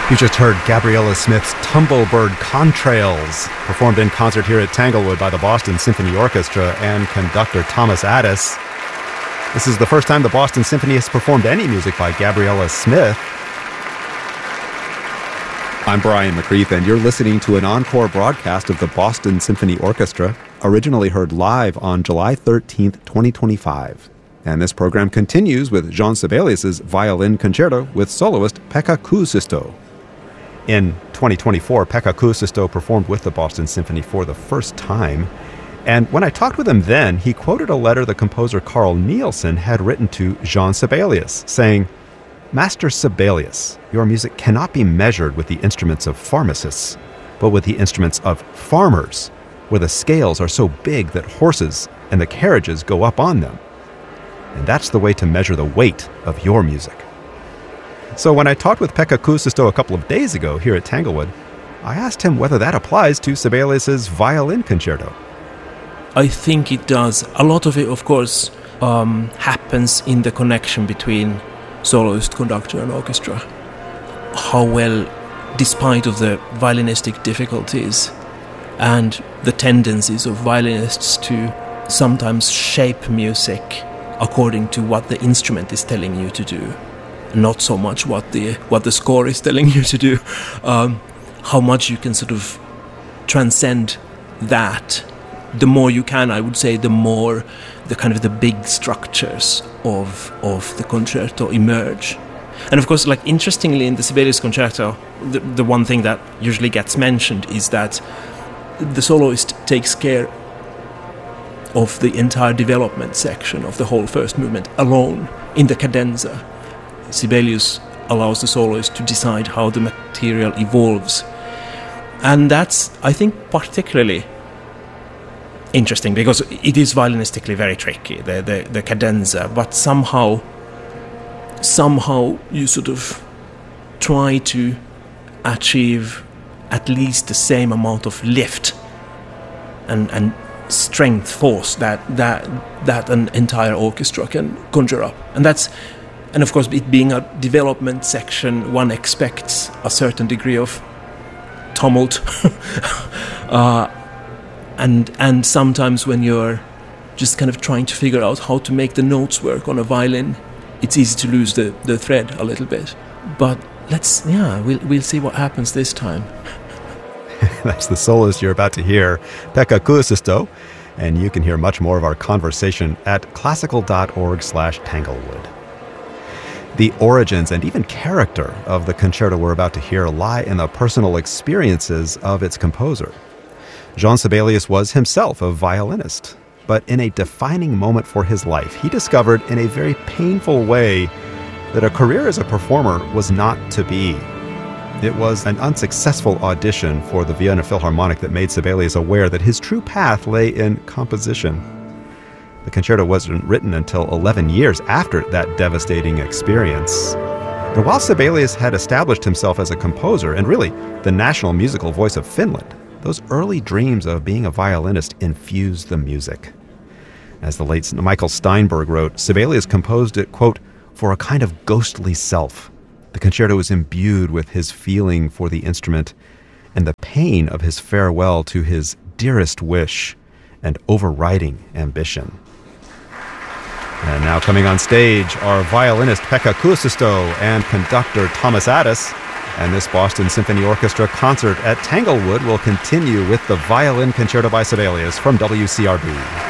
You just heard Gabriella Smith's Tumblebird Contrails, performed in concert here at Tanglewood by the Boston Symphony Orchestra and conductor Thomas Addis. This is the first time the Boston Symphony has performed any music by Gabriella Smith. I'm Brian McCreath, and you're listening to an encore broadcast of the Boston Symphony Orchestra, originally heard live on July 13th, 2025. And this program continues with Jean Sibelius' Violin Concerto with soloist Pekka Kuusisto. In 2024, Pekka Kuusisto performed with the Boston Symphony for the first time. And when I talked with him then, he quoted a letter the composer Carl Nielsen had written to Jean Sibelius, saying, "Master Sibelius, your music cannot be measured with the instruments of pharmacists, but with the instruments of farmers, where the scales are so big that horses and the carriages go up on them. And that's the way to measure the weight of your music." So when I talked with Pekka Kuusisto a couple of days ago here at Tanglewood, I asked him whether that applies to Sibelius' Violin Concerto. I think it does. A lot of it, of course, happens in the connection between soloist, conductor and orchestra. How well, despite of the violinistic difficulties and the tendencies of violinists to sometimes shape music according to what the instrument is telling you to do, not so much what the score is telling you to do, how much you can sort of transcend that. The more you can, I would say, the more the kind of the big structures of the concerto emerge. And of course, like interestingly, in the Sibelius Concerto, the one thing that usually gets mentioned is that the soloist takes care of the entire development section of the whole first movement alone in the cadenza. Sibelius allows the soloist to decide how the material evolves. And that's, I think, particularly interesting because it is violinistically very tricky, the cadenza, but somehow you sort of try to achieve at least the same amount of lift and strength, force that an entire orchestra can conjure up. And of course, it being a development section, one expects a certain degree of tumult. And sometimes when you're just kind of trying to figure out how to make the notes work on a violin, it's easy to lose the thread a little bit. But we'll see what happens this time. That's the soloist you're about to hear, Pekka Kuusisto, and you can hear much more of our conversation at classical.org/Tanglewood. The origins and even character of the concerto we're about to hear lie in the personal experiences of its composer. Jean Sibelius was himself a violinist, but in a defining moment for his life, he discovered in a very painful way that a career as a performer was not to be. It was an unsuccessful audition for the Vienna Philharmonic that made Sibelius aware that his true path lay in composition. The concerto wasn't written until 11 years after that devastating experience. And while Sibelius had established himself as a composer and really the national musical voice of Finland, those early dreams of being a violinist infused the music. As the late Michael Steinberg wrote, Sibelius composed it, quote, for a kind of ghostly self. The concerto is imbued with his feeling for the instrument and the pain of his farewell to his dearest wish and overriding ambition. And now coming on stage are violinist Pekka Kuusisto and conductor Thomas Addis. And this Boston Symphony Orchestra concert at Tanglewood will continue with the Violin Concerto by Sibelius from WCRB.